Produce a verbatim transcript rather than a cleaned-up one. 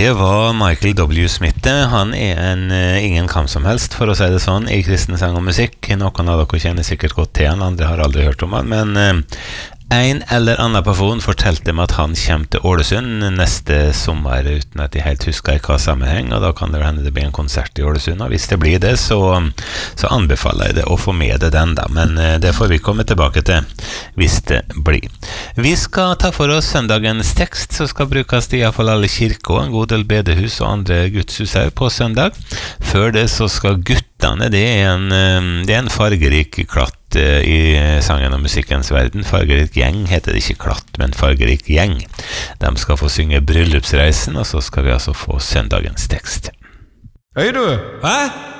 Det var Michael W. Smith. Han er en, ingen kam som helst, for å si det sånn, i kristen sang og musikk. Noen av dere kjenner sikkert godt til han, andre har aldri hørt om han, men en eller annen person fortalte meg at han kommer til Ålesund neste sommer, uten at jeg helt husker i hva sammenheng, og da kan det hende det blir en konsert i Ålesund, og hvis det blir det, så, så anbefaler jeg det å få med det den da, men det får vi komme tilbake til hvis det blir. Vi skal ta for oss søndagens tekst, som skal brukes i hvert fall alle kirker, en god del bedehus og andre gudshus her på søndag. Før det så skal guttene, det er en, det er en fargerik klatt i sangen og musikkens verden. Fargerik gjeng heter det ikke klatt, men fargerik gjeng. De skal få synge bryllupsreisen, og så skal vi altså få søndagens tekst. Hei du! Hæ?